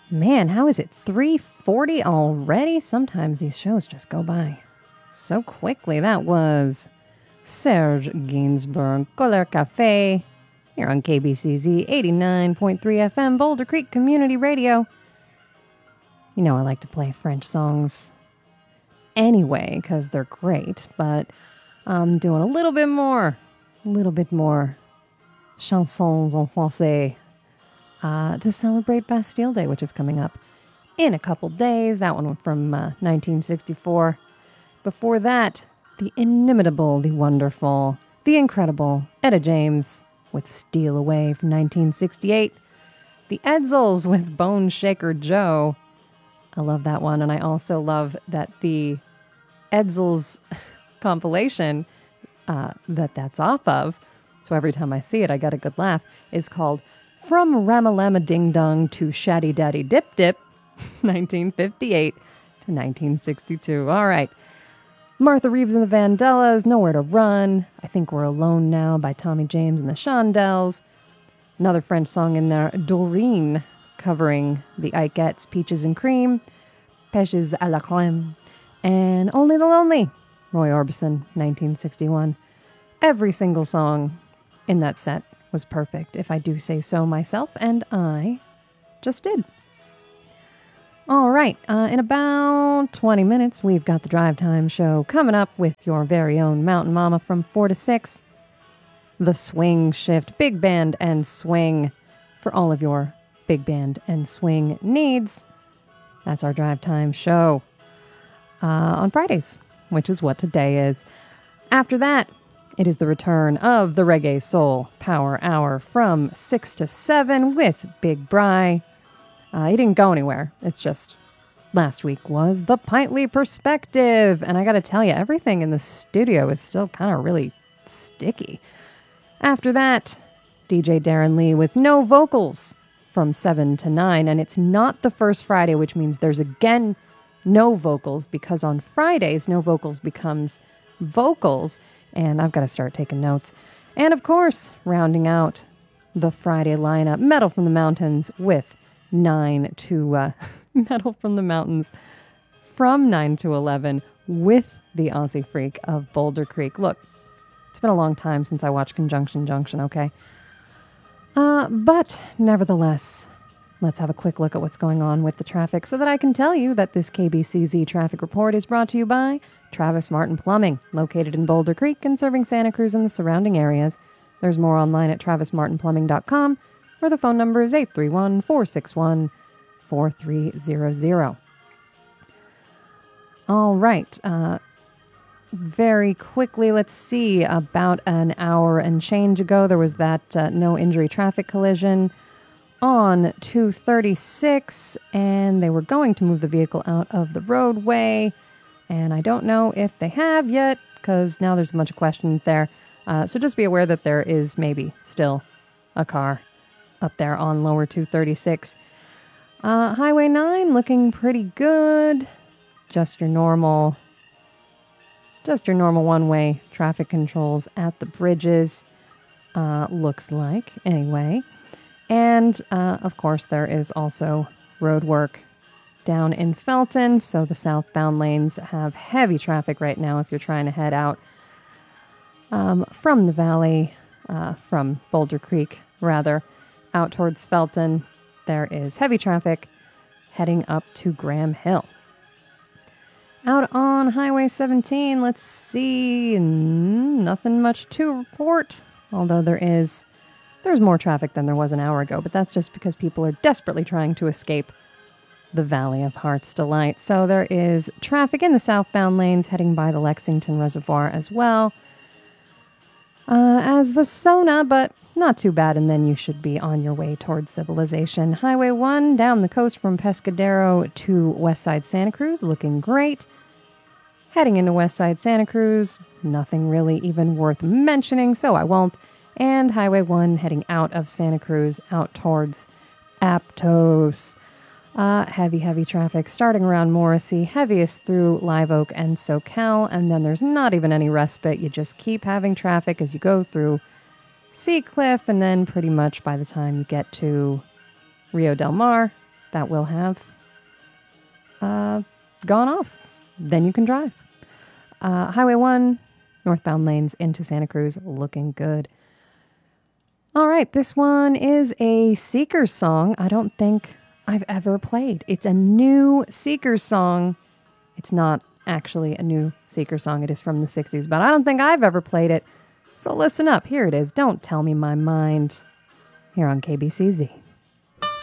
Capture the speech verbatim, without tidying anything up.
Man, how is it three forty already? Sometimes these shows just go by so quickly. That was Serge Gainsbourg, Couleur Cafe, here on K B C Z eighty-nine point three F M, Boulder Creek Community Radio. You know I like to play French songs anyway, because they're great, but I'm doing a little bit more, a little bit more chansons en français uh, to celebrate Bastille Day, which is coming up in a couple days. That one from uh, nineteen sixty-four. Before that, the inimitable, the wonderful, the incredible Etta James with Steal Away from nineteen sixty-eight. The Edsels with Bone Shaker Joe. I love that one, and I also love that the Edsels compilation uh, that that's off of, so every time I see it I got a good laugh, is called From Ramalama Ding Dong to Shaddy Daddy Dip Dip, nineteen fifty-eight to nineteen sixty-two. All right. Martha Reeves and the Vandellas, Nowhere to Run. I Think We're Alone Now by Tommy James and the Shondells. Another French song in there, Doreen, covering the Ikettes, Peaches and Cream, Pêches à la Crème, and Only the Lonely, Roy Orbison, nineteen sixty-one. Every single song in that set was perfect, if I do say so myself, and I just did. All right, uh, in about twenty minutes, we've got the Drive Time Show coming up with your very own Mountain Mama from four to six. The Swing Shift, big band and swing for all of your big band and swing needs. That's our Drive Time Show uh, on Fridays, which is what today is. After that, it is the return of the Reggae Soul Power Hour from six to seven with Big Bry. Uh, he didn't go anywhere. It's just last week was the Pintly Perspective. And I got to tell you, everything in the studio is still kind of really sticky. After that, D J Darren Lee with no vocals from seven to nine. And it's not the first Friday, which means there's again no vocals, because on Fridays, no vocals becomes vocals. And I've got to start taking notes. And of course, rounding out the Friday lineup, Metal from the Mountains with nine to uh, Metal from the Mountains from nine to eleven with the Aussie Freak of Boulder Creek. Look, it's been a long time since I watched Conjunction Junction, okay? Uh, but nevertheless, let's have a quick look at what's going on with the traffic so that I can tell you that this K B C Z traffic report is brought to you by Travis Martin Plumbing, located in Boulder Creek and serving Santa Cruz and the surrounding areas. There's more online at travis martin plumbing dot com, or the phone number is eight three one, four six one, four three zero zero. All right. Uh, very quickly, let's see. About an hour and change ago, there was that uh, no-injury traffic collision on two thirty-six, and they were going to move the vehicle out of the roadway. And I don't know if they have yet, because now there's a bunch of questions there. Uh, so just be aware that there is maybe still a car up there on lower two thirty-six. Uh, Highway nine looking pretty good. Just your normal, just your normal one-way traffic controls at the bridges, uh, looks like, anyway. And, uh, of course, there is also road work down in Felton, so the southbound lanes have heavy traffic right now if you're trying to head out um, from the valley, uh, from Boulder Creek, rather, out towards Felton. There is heavy traffic heading up to Graham Hill. Out on Highway seventeen, let's see, nothing much to report, although there is, there's more traffic than there was an hour ago, but that's just because people are desperately trying to escape the Valley of Heart's Delight. So there is traffic in the southbound lanes heading by the Lexington Reservoir as well uh, as Vasona, but not too bad, and then you should be on your way towards civilization. Highway one down the coast from Pescadero to Westside Santa Cruz, looking great. Heading into Westside Santa Cruz, nothing really even worth mentioning, so I won't. And Highway one heading out of Santa Cruz, out towards Aptos. Uh, heavy, heavy traffic starting around Morrissey, heaviest through Live Oak and SoCal, and then there's not even any respite. You just keep having traffic as you go through Sea Cliff, and then pretty much by the time you get to Rio Del Mar, that will have uh, gone off. Then you can drive. Uh, Highway one, northbound lanes into Santa Cruz, looking good. All right, this one is a Seekers song I don't think I've ever played. It's a new Seekers song. It's not actually a new Seekers song. It is from the sixties, but I don't think I've ever played it. So listen up. Here it is. Don't Tell Me My Mind. Here on K B C Z.